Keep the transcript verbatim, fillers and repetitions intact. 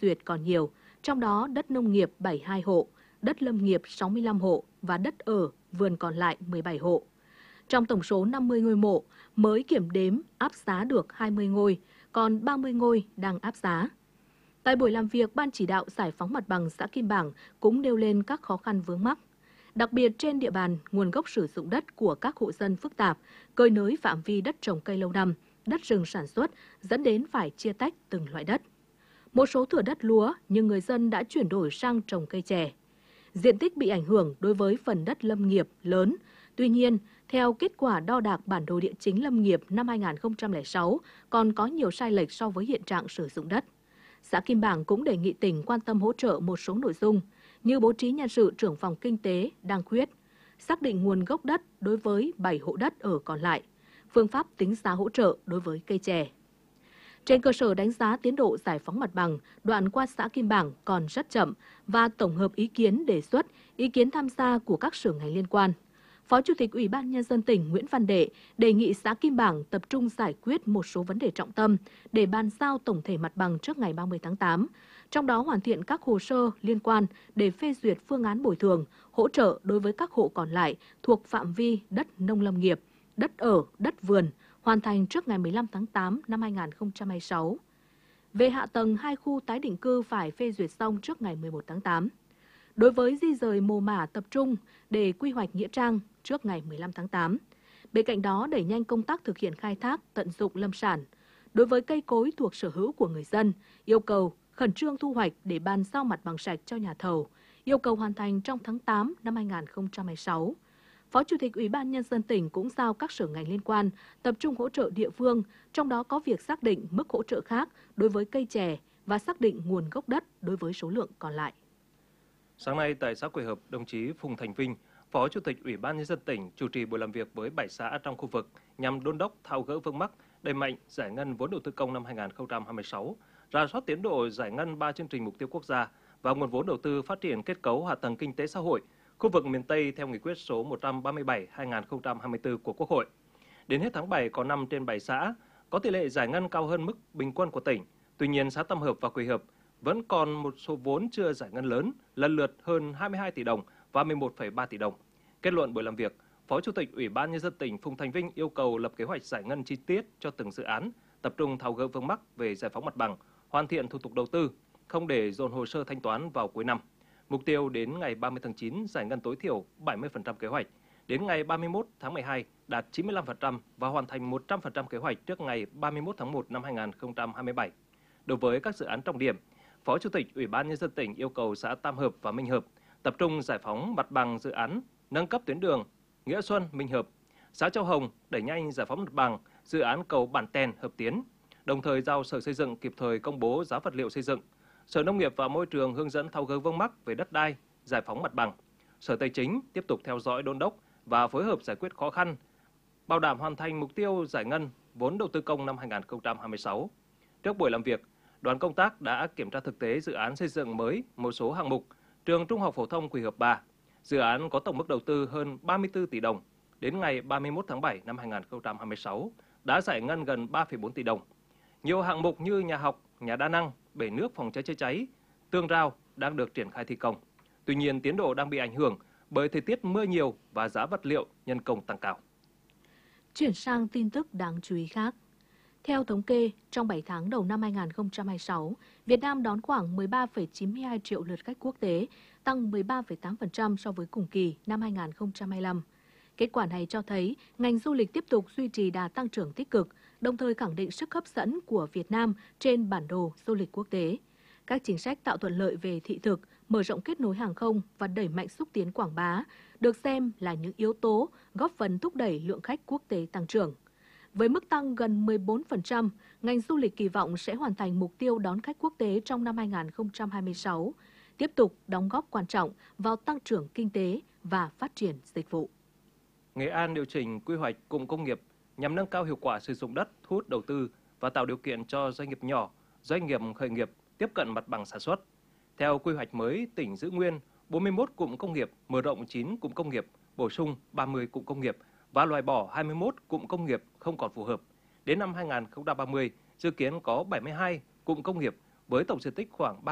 duyệt còn nhiều, trong đó đất nông nghiệp bảy mươi hai hộ, đất lâm nghiệp sáu mươi lăm hộ và đất ở, vườn còn lại mười bảy hộ. Trong tổng số năm mươi ngôi mộ, mới kiểm đếm áp giá được hai mươi ngôi, còn ba mươi ngôi đang áp giá. Tại buổi làm việc, Ban chỉ đạo giải phóng mặt bằng xã Kim Bảng cũng nêu lên các khó khăn vướng mắc. Đặc biệt trên địa bàn, nguồn gốc sử dụng đất của các hộ dân phức tạp, cơi nới phạm vi đất trồng cây lâu năm, đất rừng sản xuất dẫn đến phải chia tách từng loại đất. Một số thửa đất lúa nhưng người dân đã chuyển đổi sang trồng cây chè. Diện tích bị ảnh hưởng đối với phần đất lâm nghiệp lớn. Tuy nhiên, theo kết quả đo đạc bản đồ địa chính lâm nghiệp năm hai nghìn không trăm lẻ sáu, còn có nhiều sai lệch so với hiện trạng sử dụng đất. Xã Kim Bảng cũng đề nghị tỉnh quan tâm hỗ trợ một số nội dung như bố trí nhân sự trưởng phòng kinh tế đang khuyết, xác định nguồn gốc đất đối với bảy hộ đất ở còn lại, phương pháp tính giá hỗ trợ đối với cây chè. Trên cơ sở đánh giá tiến độ giải phóng mặt bằng, đoạn qua xã Kim Bảng còn rất chậm và tổng hợp ý kiến đề xuất, ý kiến tham gia của các sở ngành liên quan. Phó Chủ tịch Ủy ban Nhân dân tỉnh Nguyễn Văn Đệ đề nghị xã Kim Bảng tập trung giải quyết một số vấn đề trọng tâm để bàn giao tổng thể mặt bằng trước ngày ba mươi tháng tám, trong đó hoàn thiện các hồ sơ liên quan để phê duyệt phương án bồi thường, hỗ trợ đối với các hộ còn lại thuộc phạm vi đất nông lâm nghiệp, đất ở, đất vườn, hoàn thành trước ngày mười lăm tháng tám năm hai nghìn không trăm hai mươi sáu. Về hạ tầng, hai khu tái định cư phải phê duyệt xong trước ngày mười một tháng tám. Đối với di rời mồ mả tập trung để quy hoạch nghĩa trang trước ngày mười lăm tháng tám. Bên cạnh đó, đẩy nhanh công tác thực hiện khai thác, tận dụng lâm sản. Đối với cây cối thuộc sở hữu của người dân, yêu cầu khẩn trương thu hoạch để bàn giao mặt bằng sạch cho nhà thầu, yêu cầu hoàn thành trong tháng tám năm hai nghìn không trăm hai mươi sáu. Phó Chủ tịch Ủy ban Nhân dân tỉnh cũng giao các sở ngành liên quan tập trung hỗ trợ địa phương, trong đó có việc xác định mức hỗ trợ khác đối với cây chè và xác định nguồn gốc đất đối với số lượng còn lại. Sáng nay tại xã Quỳ Hợp, đồng chí Phùng Thành Vinh, Phó Chủ tịch Ủy ban Nhân dân tỉnh chủ trì buổi làm việc với bảy xã trong khu vực nhằm đôn đốc tháo gỡ vướng mắc, đẩy mạnh giải ngân vốn đầu tư công năm hai nghìn không trăm hai mươi sáu, rà soát tiến độ giải ngân ba chương trình mục tiêu quốc gia và nguồn vốn đầu tư phát triển kết cấu hạ tầng kinh tế xã hội khu vực miền Tây theo nghị quyết số một trăm ba mươi bảy trên hai nghìn không trăm hai mươi tư của Quốc hội. Đến hết tháng bảy có năm trên bảy xã có tỷ lệ giải ngân cao hơn mức bình quân của tỉnh. Tuy nhiên, xã Tam Hợp và Quỳ Hợp vẫn còn một số vốn chưa giải ngân lớn, lần lượt hơn hai mươi hai tỷ đồng và mười một phẩy ba tỷ đồng. Kết luận buổi làm việc, Phó Chủ tịch Ủy ban Nhân dân tỉnh Phùng Thành Vinh yêu cầu lập kế hoạch giải ngân chi tiết cho từng dự án, tập trung tháo gỡ vướng mắc về giải phóng mặt bằng, hoàn thiện thủ tục đầu tư, không để dồn hồ sơ thanh toán vào cuối năm. Mục tiêu đến ngày ba mươi tháng chín giải ngân tối thiểu bảy mươi phần trăm kế hoạch, đến ngày ba mươi mốt tháng mười hai đạt chín mươi lăm phần trăm và hoàn thành một trăm phần trăm kế hoạch trước ngày ba mươi mốt tháng một năm hai nghìn không trăm hai mươi bảy. Đối với các dự án trọng điểm, Phó Chủ tịch Ủy ban Nhân dân tỉnh yêu cầu xã Tam Hợp và Minh Hợp tập trung giải phóng mặt bằng dự án nâng cấp tuyến đường Nghĩa Xuân - Minh Hợp, xã Châu Hồng đẩy nhanh giải phóng mặt bằng dự án cầu Bản Tèn - Hợp Tiến, đồng thời giao Sở Xây dựng kịp thời công bố giá vật liệu xây dựng. Sở Nông nghiệp và Môi trường hướng dẫn tháo gỡ vướng mắc về đất đai, giải phóng mặt bằng. Sở Tài chính tiếp tục theo dõi đôn đốc và phối hợp giải quyết khó khăn, bảo đảm hoàn thành mục tiêu giải ngân vốn đầu tư công năm hai nghìn không trăm hai mươi sáu. Trước buổi làm việc, đoàn công tác đã kiểm tra thực tế dự án xây dựng mới một số hạng mục trường Trung học phổ thông Quỳ Hợp ba. Dự án có tổng mức đầu tư hơn ba mươi tư tỷ đồng. Đến ngày ba mươi mốt tháng bảy năm hai nghìn không trăm hai mươi sáu đã giải ngân gần ba phẩy bốn tỷ đồng. Nhiều hạng mục như nhà học, nhà đa năng, bể nước phòng cháy chữa cháy, tường rào đang được triển khai thi công. Tuy nhiên, tiến độ đang bị ảnh hưởng bởi thời tiết mưa nhiều và giá vật liệu nhân công tăng cao. Chuyển sang tin tức đáng chú ý khác. Theo thống kê, trong bảy tháng đầu năm hai nghìn không trăm hai mươi sáu, Việt Nam đón khoảng mười ba phẩy chín mươi hai triệu lượt khách quốc tế, tăng mười ba phẩy tám phần trăm so với cùng kỳ năm hai nghìn không trăm hai mươi lăm. Kết quả này cho thấy ngành du lịch tiếp tục duy trì đà tăng trưởng tích cực, đồng thời khẳng định sức hấp dẫn của Việt Nam trên bản đồ du lịch quốc tế. Các chính sách tạo thuận lợi về thị thực, mở rộng kết nối hàng không và đẩy mạnh xúc tiến quảng bá được xem là những yếu tố góp phần thúc đẩy lượng khách quốc tế tăng trưởng. Với mức tăng gần mười bốn phần trăm, ngành du lịch kỳ vọng sẽ hoàn thành mục tiêu đón khách quốc tế trong năm hai nghìn không trăm hai mươi sáu, tiếp tục đóng góp quan trọng vào tăng trưởng kinh tế và phát triển dịch vụ. Nghệ An điều chỉnh quy hoạch cụm công nghiệp nhằm nâng cao hiệu quả sử dụng đất, thu hút đầu tư và tạo điều kiện cho doanh nghiệp nhỏ, doanh nghiệp khởi nghiệp tiếp cận mặt bằng sản xuất. Theo quy hoạch mới, tỉnh giữ nguyên bốn mươi mốt cụm công nghiệp, mở rộng chín cụm công nghiệp, bổ sung ba mươi cụm công nghiệp và loại bỏ hai mươi mốt cụm công nghiệp không còn phù hợp. Đến năm hai nghìn không trăm ba mươi, dự kiến có bảy mươi hai cụm công nghiệp với tổng diện tích khoảng